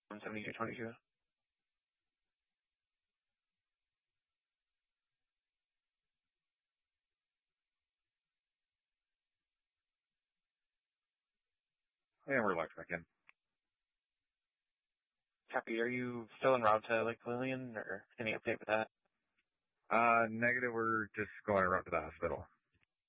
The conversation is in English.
7222. Yeah, we're locked back in. Copy. Are you still en route to Lake Lillian, or any update with that? Negative. We're just going right to the hospital.